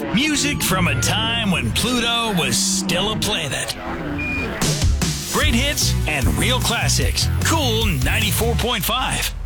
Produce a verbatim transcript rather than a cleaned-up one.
Music from a time when Pluto was still a planet. Great hits and real classics. Cool ninety-four point five.